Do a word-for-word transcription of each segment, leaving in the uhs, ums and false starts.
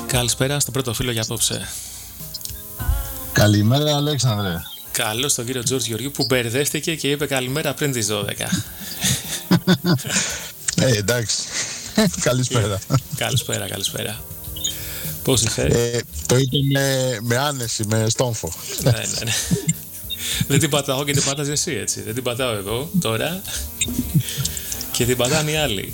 Καλησπέρα στο πρώτο φίλο για απόψε. Καλημέρα, Αλέξανδρε. Καλώς τον κύριο Τζόρτζ Γεωργίου που μπερδεύτηκε και είπε καλημέρα πριν τις δώδεκα. Ε, εντάξει. Καλησπέρα. Καλησπέρα, καλησπέρα. Πώς είσαι? Ε, το είπε με, με άνεση, με στόμφο. Ναι, ναι, ναι. Δεν την πατάω και την πατάς εσύ, έτσι. Δεν την πατάω εγώ τώρα και την πατάνε οι άλλοι.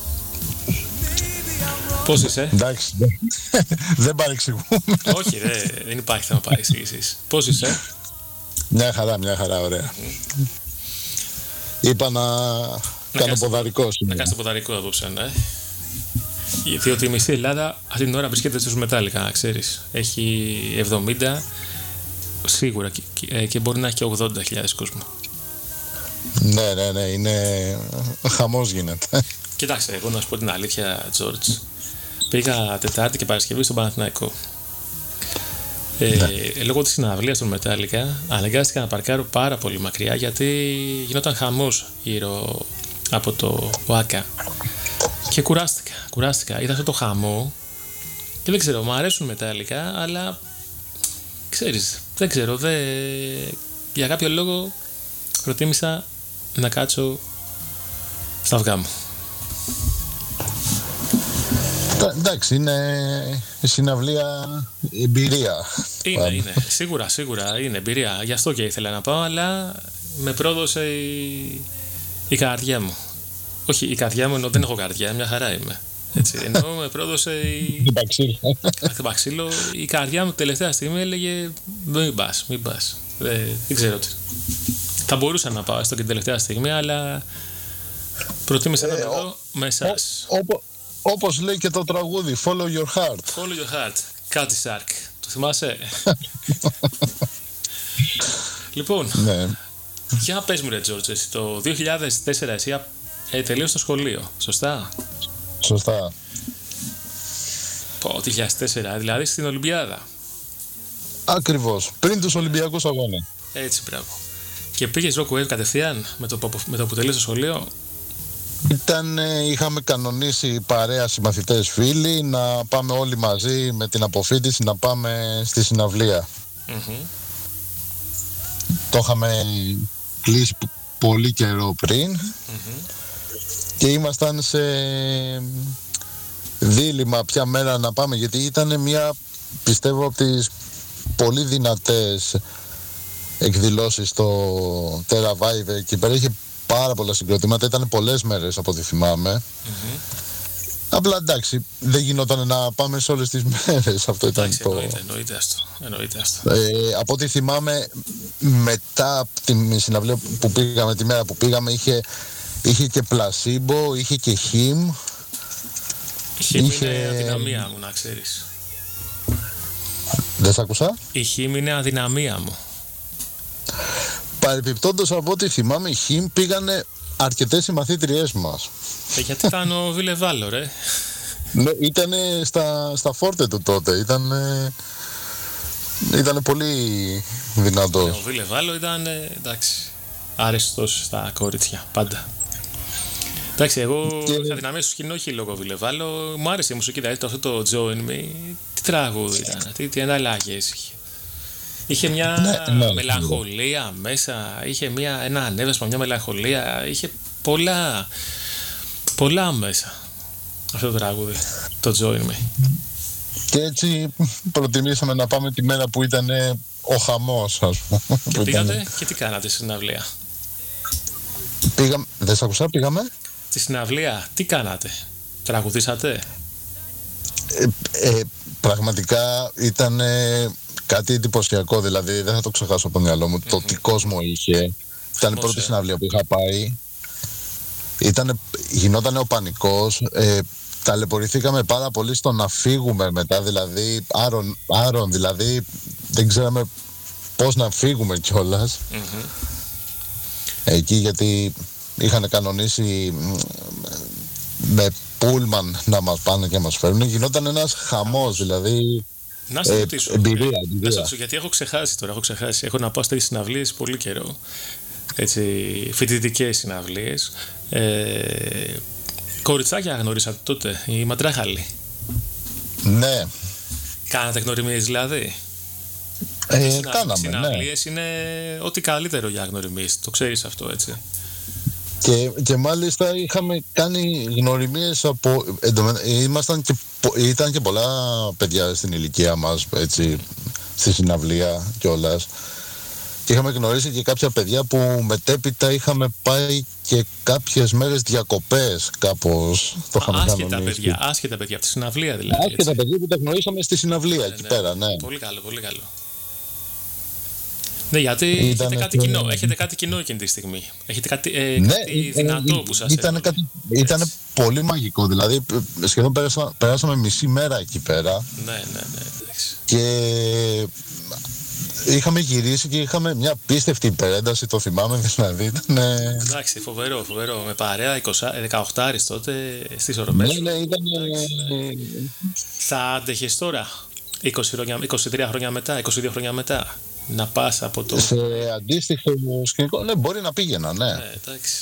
Πώς είσαι? Εντάξει, δεν παρεξηγούμε. Όχι, δε, δεν υπάρχει θέμα παρεξήγησης. Πώς είσαι? Μια χαρά, μια χαρά, ωραία. Mm. Είπα να, να κάνω ποδαρικό σήμερα. Να κάνεις το ποδαρικό απόψε, ναι. Διότι η μισή Ελλάδα αυτή την ώρα βρίσκεται στους Μετάλλικα, να ξέρεις. Έχει εβδομήντα σίγουρα και, και, και μπορεί να έχει και ογδόντα χιλιάδες κόσμο. Ναι, ναι, ναι, είναι χαμός γίνεται. Κοιτάξτε, εγώ να σου πω την αλήθεια, Τζόρτζ. Πήγα Τετάρτη και Παρασκευή στον Παναθηναϊκό. Ε, ναι. Λόγω της συναυλίας των Μετάλλικα αναγκάστηκα να παρκάρω πάρα πολύ μακριά γιατί γινόταν χαμός γύρω από το ΟΑΚΑ. Και κουράστηκα, κουράστηκα. Είδα αυτό το χαμό και δεν ξέρω, μου αρέσουν Μετάλλικα, αλλά ξέρεις, δεν ξέρω, δε... για κάποιο λόγο προτίμησα να κάτσω στα αυγά μου. Εντάξει, είναι συναυλία εμπειρία. Είναι, Πάμε. είναι. Σίγουρα, σίγουρα είναι εμπειρία. Γι' αυτό και ήθελα να πάω, αλλά με πρόδωσε η, η καρδιά μου. Όχι, η καρδιά μου, ενώ δεν έχω καρδιά, μια χαρά είμαι. Έτσι, ενώ με πρόδωσε η... την παξίλο. Η καρδιά μου τελευταία στιγμή έλεγε μην πας, μην πας. Δεν, δεν ξέρω τι. Θα μπορούσα να πάω έστω και την τελευταία στιγμή, αλλά προτίμησα να το δω με εσάς. Όπως λέει και το τραγούδι, follow your heart. Follow your heart. Κάτι Shark. Το θυμάσαι? Λοιπόν, ναι. Για πες μου ρε Τζόρτζ, εσύ το δύο χιλιάδες τέσσερα εσύ ε, τελείωσες το σχολείο, σωστά? Σωστά. Πω, δύο χιλιάδες τέσσερα, δηλαδή στην Ολυμπιάδα. Ακριβώς, πριν τους Ολυμπιακούς Αγώνες. Έτσι, μπράβο. Και πήγες Rock Wave κατευθείαν με το, με το που τελείωσε το σχολείο? Ήταν, είχαμε κανονίσει παρέα συμμαθητές φίλοι να πάμε όλοι μαζί με την αποφοίτηση να πάμε στη συναυλία. Mm-hmm. Το είχαμε κλείσει πολύ καιρό πριν mm-hmm. και ήμασταν σε δίλημμα ποια μέρα να πάμε, γιατί ήταν μια, πιστεύω, από τις πολύ δυνατές εκδηλώσεις στο Terra Vive εκεί πέρα. Είχε πάρα πολλά συγκροτήματα, ήταν πολλές μέρες από ό,τι θυμάμαι. Mm-hmm. Απλά εντάξει, δεν γινόταν να πάμε σε όλες τις μέρες. Αυτό εντάξει, ήταν εννοείται, το... εννοείται αυτό. Εννοείται αυτό. Ε, από ό,τι θυμάμαι, μετά τη συναυλία που πήγαμε, τη μέρα που πήγαμε, είχε, είχε και πλασίμπο, είχε και χιμ. Η χιμ είχε... είναι αδυναμία μου, να ξέρεις. Δεν σ' άκουσα. Η χιμ είναι αδυναμία μου. Παρεπιπτόντως, από ό,τι θυμάμαι, οι χιμ πήγανε αρκετές συμμαθήτριές μας. Ε, γιατί ήταν ο Βιλεβάλο, ρε. Ναι, ήτανε στα, στα φόρτε του τότε. Ήτανε, ήτανε πολύ δυνατός. Ναι, ο Βιλεβάλο ήταν, εντάξει, άρεστος στα κορίτσια, πάντα. Εντάξει, εγώ και... είχα δυναμία στο σκηνό, όχι λόγω Βιλεβάλο. Μου άρεσε η μουσική, δηλαδή αυτό το Join Me. Τι τραγούδι ήταν, τι, τι εναλλαγές είχε. Είχε μια ναι, ναι, μελαγχολία ναι. μέσα, είχε μια, ένα ανέβασμα, μια μελαγχολία, είχε πολλά, πολλά μέσα αυτό το τραγούδι, το Join Me. Και έτσι προτιμήσαμε να πάμε τη μέρα που ήταν ο χαμός, ας πούμε. Και πήγατε ήταν... και τι κάνατε στη συναυλία? Πήγαμε, δεν σ' ακουσα, πήγαμε. Στη συναυλία, τι κάνατε, τραγουδήσατε? Ε, ε, πραγματικά ήταν... κάτι εντυπωσιακό, δηλαδή δεν θα το ξεχάσω από το μυαλό μου. Mm-hmm. Το τι κόσμο είχε. Ήταν η πρώτη συναυλία που είχα πάει. Ήτανε, γινότανε ο πανικός. Ε, ταλαιπωρηθήκαμε πάρα πολύ στο να φύγουμε μετά. Δηλαδή, άρον, άρον δηλαδή, δεν ξέραμε πώς να φύγουμε κιόλας. Mm-hmm. Εκεί γιατί είχαν κανονίσει με πούλμαν να μας πάνε και να μας φέρουν. Γινόταν ένας χαμός, δηλαδή. Να σε ρωτήσω, ε, εμπειρία, εμπειρία. Να σε ρωτήσω, γιατί έχω ξεχάσει τώρα, έχω ξεχάσει. Έχω να πάω στις συναυλίες πολύ καιρό. Έτσι, φοιτητικές συναυλίες. Ε, κοριτσάκια γνωρίσατε τότε, η Μαντράχαλη. Ναι. Κάνατε γνωριμίες δηλαδή? Ε, Συνα... κάναμε, συναυλίες ναι. είναι ό,τι καλύτερο για γνωριμίες. Το ξέρεις αυτό, έτσι. Και, και μάλιστα είχαμε κάνει γνωριμίες από... Ήμασταν και, ήταν και πολλά παιδιά στην ηλικία μας, έτσι, στη συναυλία κιόλας. Και είχαμε γνωρίσει και κάποια παιδιά που μετέπειτα είχαμε πάει και κάποιες μέρες διακοπές κάπως. Το είχαμε άσχετα κανονίσει. παιδιά, άσχετα παιδιά από τη συναυλία δηλαδή. Άσχετα έτσι. παιδιά που τα γνωρίσαμε στη συναυλία, Ναι, εκεί ναι. πέρα, ναι. Πολύ καλό, πολύ καλό. Ναι, γιατί Ήταν έχετε κάτι, αυτό... κοινό, έχετε κάτι κοινό εκείνη τη στιγμή. Έχετε κάτι, ε, Ναι, κάτι ε, δυνατό ε, που σας ήταν, έβαλε. κάτι, ήταν πολύ μαγικό. Δηλαδή, ε, σχεδόν πέρασα, περάσαμε μισή μέρα εκεί πέρα. Ναι, ναι, ναι. Εντάξει. Και είχαμε γυρίσει και είχαμε μια απίστευτη υπερένταση, το θυμάμαι δηλαδή. Ήταν, ε... Εντάξει, φοβερό, φοβερό. Με παρέα δεκαοκτώ τότε στις οροπές. Ναι, ναι, ήταν... ναι. Θα άντεχες τώρα, είκοσι, χρόνια, είκοσι τρία χρόνια μετά, είκοσι δύο χρόνια μετά, να πας από το... Σε αντίστοιχο σκηνικό, ναι, μπορεί να πήγαινα, ναι. Ναι, εντάξει.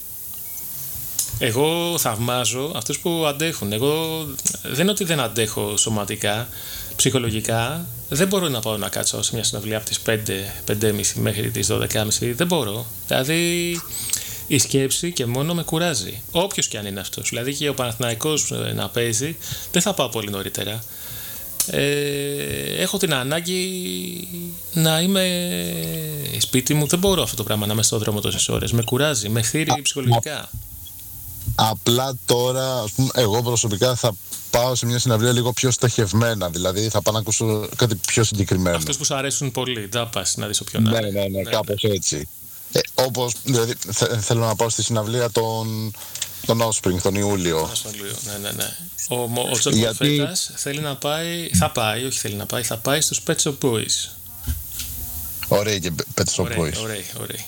Εγώ θαυμάζω αυτούς που αντέχουν. Εγώ δεν είναι ότι δεν αντέχω σωματικά, ψυχολογικά. Δεν μπορώ να πάω να κάτσω σε μια συναυλία από τις πέντε, πέντε και μισή μέχρι τις δώδεκα και μισή. Δεν μπορώ. Δηλαδή η σκέψη και μόνο με κουράζει. Όποιος και αν είναι αυτός. Δηλαδή και ο Παναθηναϊκός να παίζει, δεν θα πάω πολύ νωρίτερα. Ε, έχω την ανάγκη να είμαι σπίτι μου. Δεν μπορώ αυτό το πράγμα να είμαι στον δρόμο τόσες ώρες. Με κουράζει, με θύρει ψυχολογικά. Απλά τώρα, ας πούμε, εγώ προσωπικά θα πάω σε μια συναυλία λίγο πιο στοχευμένα. Δηλαδή θα πάω να ακούσω κάτι πιο συγκεκριμένο. Αυτούς που σου αρέσουν πολύ, δεν πας να δεις όποιον Ναι, άλλο. ναι, ναι, κάπως έτσι. Ε, όπως, δηλαδή, θε, θέλω να πάω στη συναυλία των, των Offspring τον Ιούλιο. Ασφαλείο, ναι, ναι, ναι. Ο, ο Τζον Γιατί... Προφέτας θέλει να πάει, θα πάει, όχι θέλει να πάει, θα πάει στους Pet Shop Boys. Ωραία και Pet Shop Boys. Ωραία, ωραία, ωραία.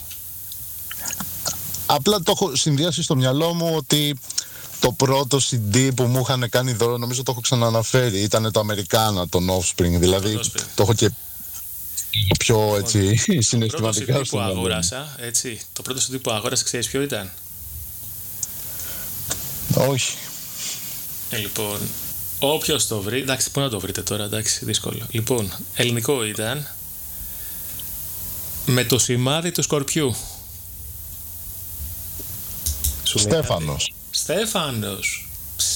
Απλά το έχω συνδυάσει στο μυαλό μου ότι το πρώτο σι ντι που μου είχαν κάνει δώρο, νομίζω το έχω ξαναναφέρει, ήταν το Αμερικάνα, τον Offspring. Δηλαδή Offspring. το έχω και πιο έτσι συναισθηματικά. Το πρώτο σι ντι που στο μυαλό μου. αγόρασα, έτσι, το πρώτο σι ντι που αγόρασα, ξέρεις ποιο ήταν? Όχι. Ε, λοιπόν, όποιος το βρει, εντάξει, πού να το βρείτε τώρα, εντάξει, δύσκολο. Λοιπόν, ελληνικό ήταν, με το σημάδι του Σκορπιού. Σου λέει Στέφανος. κάτι. Στέφανος.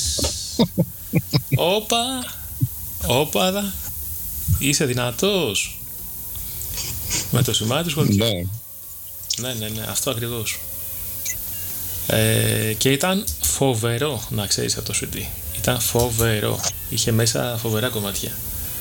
Όπα. Όπα. Είσαι δυνατός. Με το σημάδι του Σκορπιού. Ναι. Ναι, ναι, ναι, αυτό ακριβώς. Ε, και ήταν φοβερό, να ξέρεις, αυτό το σι ντι. Ήταν φοβερό. Είχε μέσα φοβερά κομμάτια.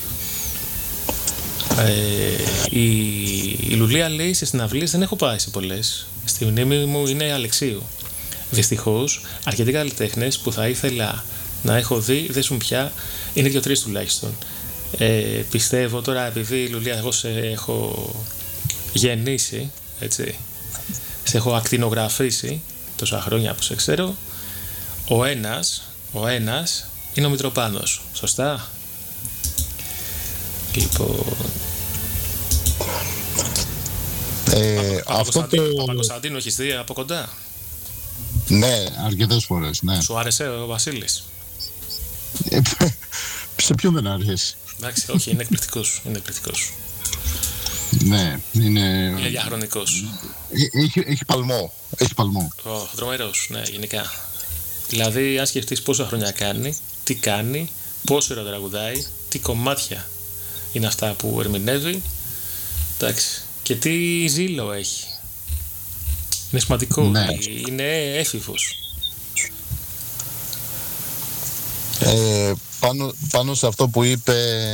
Ε, η, η Λουλία λέει σε συναυλίες δεν έχω πάει σε πολλές. Στη μνήμη μου είναι Αλεξίου. Δυστυχώς, αρκετοί καλλιτέχνες που θα ήθελα να έχω δει δεν σου πια, είναι δύο-τρεις τουλάχιστον. Ε, πιστεύω τώρα, επειδή Λουλία, εγώ σε έχω γεννήσει, έτσι, σε έχω ακτινογραφήσει τόσα χρόνια που σε ξέρω, ο ένας, ο ένας είναι ο Μητροπάνος. Σωστά? Λοιπόν... Ε, αυτό το... Παπακοσταντίνο έχεις δει από κοντά? Ναι, αρκετές φορές, ναι. Σου άρεσε ο Βασίλης? Ε, σε ποιον δεν αρέσει? Εντάξει, όχι, είναι εκπληκτικός, είναι εκπληκτικός. Ναι, είναι... Είναι διαχρονικός. Έχει, έχει παλμό, έχει παλμό. Oh, δρομερός, ναι, γενικά. Δηλαδή, αν σκεφτείς πόσα χρόνια κάνει, τι κάνει, πόσο ώρα τραγουδάει, τι κομμάτια είναι αυτά που ερμηνεύει, εντάξει, και τι ζήλο έχει. Είναι σημαντικό, ναι. Είναι έφηβος. Ε, πάνω, πάνω σε αυτό που είπε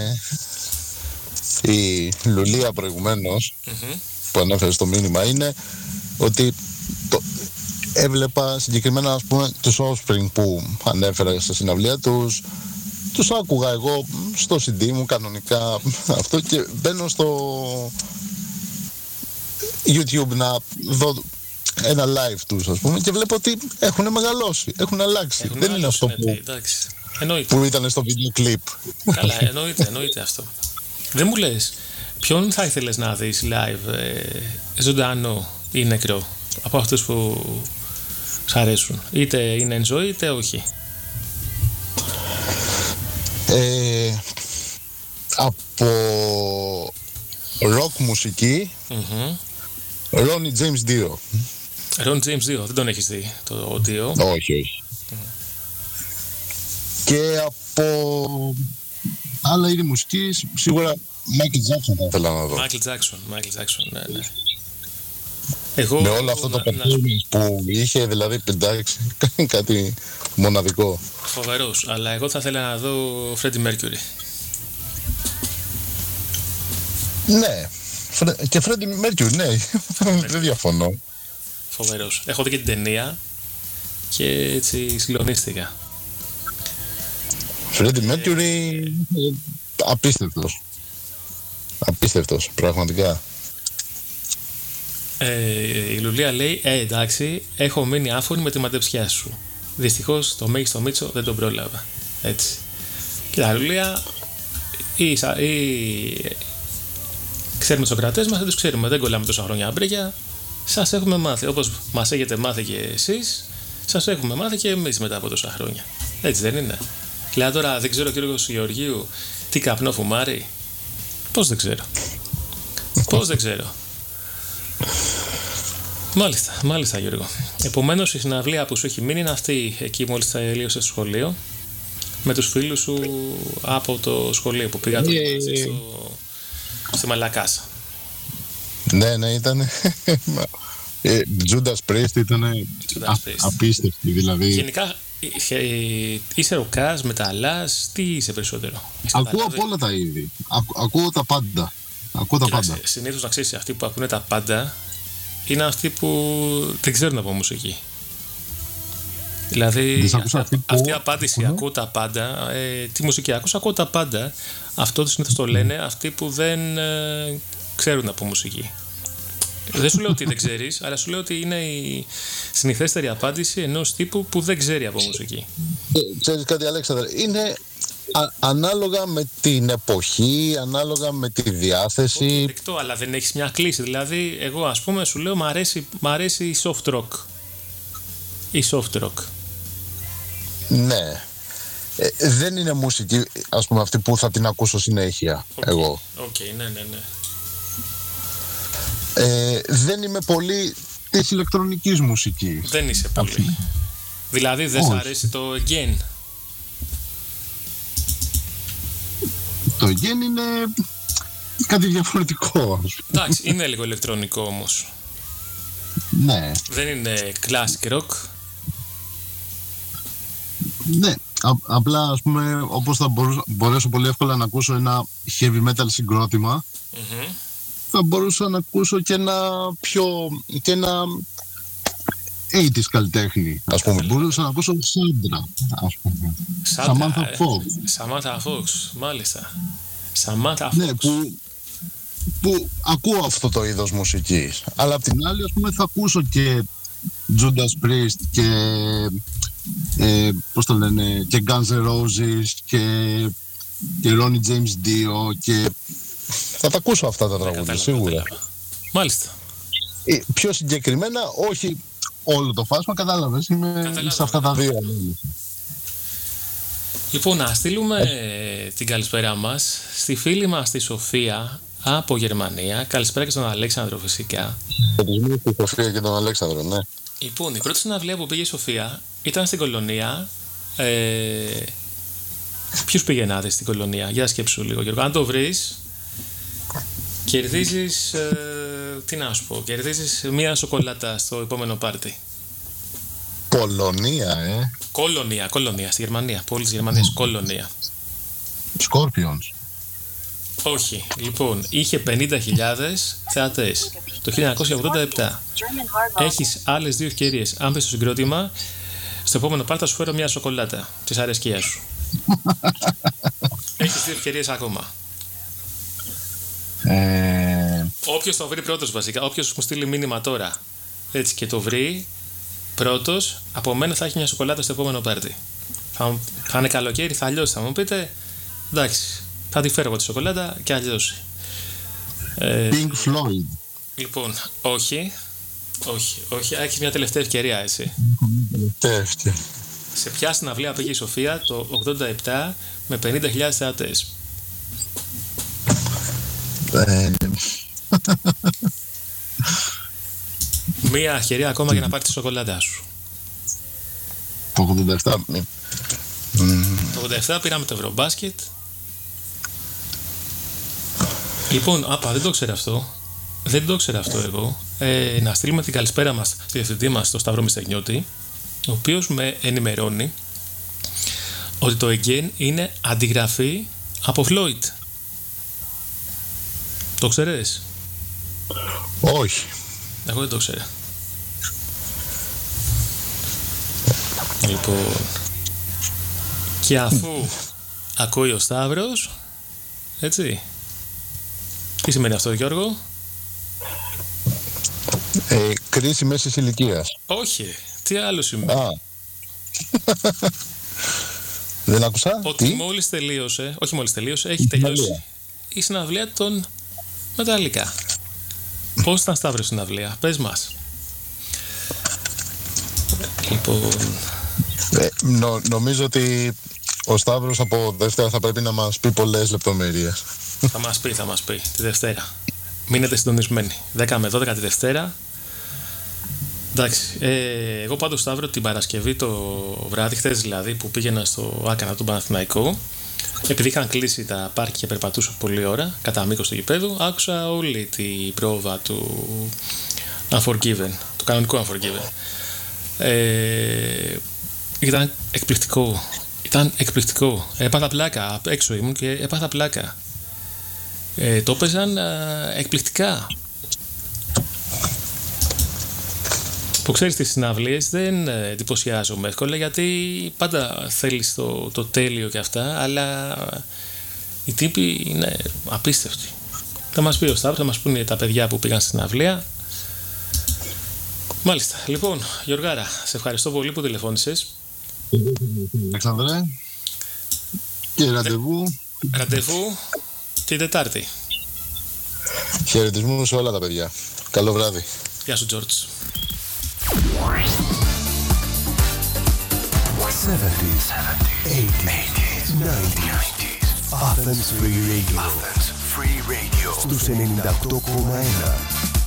η Λουλία προηγουμένως, mm-hmm. που ανέφερε στο μήνυμα, είναι ότι το, έβλεπα συγκεκριμένα, ας πούμε, τους Offspring που ανέφερα στα συναυλία τους, τους άκουγα εγώ στο σι ντι μου κανονικά αυτό, και μπαίνω στο YouTube να δω ένα live τους, ας πούμε, και βλέπω ότι έχουν μεγαλώσει, έχουν αλλάξει. Έχουν δεν είναι αυτό που, που ήταν στο βίντεο κλιπ. Καλά, εννοείται, εννοείται αυτό. Δεν μου λες, ποιον θα ήθελες να δεις live, ε, ζωντανό ή νεκρό, από αυτούς που σ' αρέσουν? Είτε είναι εν ζωή, είτε όχι. Ε, Από rock μουσική, mm-hmm. Ronnie James δύο. Ronnie James δύο, δεν τον έχεις δει το δύο? Όχι, όχι. Mm. Και από άλλα είδη μουσικής, σίγουρα Michael Jackson θα ήθελα να δω. Michael Jackson, Michael Jackson, ναι, ναι. Εγώ, με όλο αυτό το performance που είχε, δηλαδή, εντάξει, κάτι μοναδικό. Φοβερός, αλλά εγώ θα ήθελα να δω Freddie Mercury. Ναι, και Freddie Mercury, ναι, δεν διαφωνώ. Φοβερός. Έχω δει και την ταινία και έτσι συγκλονίστηκα. Freddie Mercury, απίστευτος. Απίστευτος, πραγματικά. Ε, η Λουλία λέει, ε, εντάξει, έχω μείνει άφωνη με τη μαντεψιά σου. Δυστυχώς το Μέγιστο Μίτσο δεν τον πρόλαβα. Έτσι. Κοίτα, Λουλία, ή, ή... ξέρουμε τους Σοκρατές μας, δεν τους ξέρουμε, δεν κολλάμε τόσα χρόνια μπρέκια. Σας έχουμε μάθει, όπως μας έχετε μάθει και εσείς, σας έχουμε μάθει και εμείς μετά από τόσα χρόνια. Έτσι δεν είναι? Δηλαδή τώρα δεν ξέρω ο κύριος Γεωργίου τι καπνό φουμάρει. Πώς δεν ξέρω. Πώς δεν ξέρω. Μάλιστα, μάλιστα Γιώργο. Επομένως η συναυλία που σου έχει μείνει είναι αυτή εκεί μόλις τελείωσε στο σχολείο, με τους φίλους σου από το σχολείο που πήγατε yeah. μαζί στο, στη Μαλακάσα. Ναι, ναι, ήταν Judas Priest, ήταν απίστευτη δηλαδή. Γενικά είσαι ροκάς, μεταλλάς, τι είσαι περισσότερο? Ακούω από όλα τα είδη, Ακού, ακούω τα πάντα. Ακούω τα πάντα. Συνήθως να ξέρεις, αυτοί που ακούνε τα πάντα είναι αυτοί που δεν ξέρουν από μουσική. Δηλαδή αυτή, αυτή, αυτή η απάντηση ακούω, ακούω τα πάντα, ε, τι μουσική άκουσα, ακούω τα πάντα. Αυτό συνήθως το λένε αυτοί που δεν ε, ξέρουν από μουσική. Δεν σου λέω ότι δεν ξέρεις, αλλά σου λέω ότι είναι η συνηθέστερη απάντηση ενός τύπου που δεν ξέρει από μουσική. Ε, ξέρεις κάτι, Αλέξανδρε, είναι α, ανάλογα με την εποχή, ανάλογα με τη διάθεση. Όχι, δεκτό, αλλά δεν έχεις μια κλίση. Δηλαδή, εγώ ας πούμε σου λέω μ' αρέσει, μ' αρέσει η soft rock. Η soft rock. Ναι. Ε, δεν είναι μουσική, ας πούμε, αυτή που θα την ακούσω συνέχεια, okay. εγώ. Οκ, okay, ναι, ναι, ναι. Ε, δεν είμαι πολύ της ηλεκτρονικής μουσικής. Δεν είσαι πολύ. Αυτή. Δηλαδή δεν σ' αρέσει το Again? Το Again είναι κάτι διαφορετικό. Εντάξει, είναι λίγο ηλεκτρονικό όμως. Ναι. Δεν είναι classic rock. Ναι, α, απλά ας πούμε, όπως θα μπορούσα, μπορέσω πολύ εύκολα να ακούσω ένα heavy metal συγκρότημα, mm-hmm. θα μπορούσα να ακούσω και ένα πιο, και ένα ογδόντα καλλιτέχνη, ας πούμε. Μπορούσα να ακούσω Σάντρα, ας πούμε. Samantha Fox. Samantha Fox, μάλιστα. Samantha Fox. Ναι, που, που ακούω αυτό το είδος μουσικής. Αλλά απ' την άλλη, ας πούμε, θα ακούσω και Judas Priest και ε, πώς το λένε, και Guns N' Roses και, και Ronnie James δύο και θα τα ακούσω αυτά τα τραγούδια, σίγουρα. Μάλιστα. Ε, πιο συγκεκριμένα, όχι όλο το φάσμα, κατάλαβες, είμαι κατάλαβα, σε αυτά τα δύο. Λοιπόν, να στείλουμε ε, την καλησπέρα μας στη φίλη μας τη Σοφία από Γερμανία. Καλησπέρα και στον Αλέξανδρο φυσικά. Χαιρετισμοί στη Σοφία και τον Αλέξανδρο, ναι. Λοιπόν, η πρώτη συναυλία που πήγε η Σοφία ήταν στην Κολονία. Ε, ποιους πήγαινατε στην Κολονία? Για σκέψου λίγο, Γιώργο. Αν το βρεις, κερδίζεις, ε, τι να σου πω, κερδίζεις μία σοκολάτα στο επόμενο πάρτι. Κολονία, ε. Κολονία, Κολονία, στη Γερμανία. Πόλη της Γερμανίας, mm. Κολονία. Scorpions. Όχι, λοιπόν, είχε πενήντα χιλιάδες θεατές το χίλια εννιακόσια ογδόντα επτά. Έχεις άλλες δύο ευκαιρίες. Αν πες στο συγκρότημα, στο επόμενο πάρτι θα σου φέρω μια σοκολάτα της αρέσκειάς σου. Έχεις δύο ευκαιρίες ακόμα. Ε... Όποιος το βρει πρώτος βασικά, όποιος μου στείλει μήνυμα τώρα, έτσι, και το βρει πρώτος, από μένα θα έχει μια σοκολάτα στο επόμενο πάρτι. Θα, θα είναι καλοκαίρι, θα λιώσει, θα μου πείτε, εντάξει, θα τη φέρω εγώ τη σοκολάτα και αλλιώσει. Ε, Pink Floyd. Λοιπόν, όχι, όχι, όχι, έχεις μια τελευταία ευκαιρία, έτσι. Τελευταία. Σε ποια συναυλία πήγε η Σοφία το ογδόντα επτά με πενήντα χιλιάδες θεατές? Ε... Μία ευκαιρία ακόμα για να πάρει τη σοκολάτα σου. Το ογδόντα επτά. Το ογδόντα επτά πήραμε το Ευρωμπάσκετ. Λοιπόν, απα, δεν το ξέρω αυτό. Δεν το ξέρω αυτό εγώ. Ε, να στείλουμε την καλησπέρα μας στη διευθυντή μας, τον Σταύρο Μιστερνιώτη, ο οποίος με ενημερώνει ότι το Again είναι αντιγραφή από Floyd. Το ξέρεις? Όχι. Εγώ δεν το ξέρω. Λοιπόν, και αφού ακούει ο Σταύρος, έτσι, τι σημαίνει αυτό, Γιώργο? Ε, κρίση μέσης ηλικίας. Όχι, τι άλλο σημαίνει? Α. Δεν άκουσα. Ότι τι? μόλις τελείωσε, όχι μόλις τελείωσε, έχει τελειώσει η συναυλία των Μεταλλικά. Πώς ήταν, Σταύρο, η συναυλία? Πες μας. Λοιπόν... Ε, νο, νομίζω ότι ο Σταύρος από Δευτέρα θα πρέπει να μας πει πολλές λεπτομέρειες. Θα μας πει, θα μας πει τη Δευτέρα. Μείνετε συντονισμένοι. δέκα με δώδεκα τη Δευτέρα. Εντάξει. Ε, εγώ πάντως, Σταύρο, την Παρασκευή το βράδυ, χθες δηλαδή, που πήγαινα στο Άκανα του Παναθηναϊκού, επειδή είχαν κλείσει τα πάρκια και περπατούσα πολλή ώρα κατά μήκος του γηπέδου, άκουσα όλη την πρόβα του Unforgiven, του κανονικού Unforgiven. Ε, ήταν εκπληκτικό. Ήταν εκπληκτικό. Έπαθα πλάκα. Έξω ήμουν και έπαθα πλάκα. Ε, το έπαιζαν ε, εκπληκτικά. Που ξέρεις, τις συναυλίες δεν εντυπωσιάζομαι εύκολα, γιατί πάντα θέλεις το, το τέλειο και αυτά, αλλά οι τύποι είναι απίστευτοι. Θα μας πει ο Σταύρος, θα μας πούνε τα παιδιά που πήγαν στη συναυλία. Μάλιστα. Λοιπόν, Γιωργάρα, σε ευχαριστώ πολύ που τηλεφώνησες. Αλέξανδρε. Και ραντεβού. Ραντεβού την Τετάρτη. Χαιρετισμού σε όλα τα παιδιά. Καλό βράδυ. Γεια σου, Τζόρτζ. seventies, eighties, nineties. Athens Free Radio. Athens Free Radio. Στους ενενήντα οκτώ κόμμα ένα.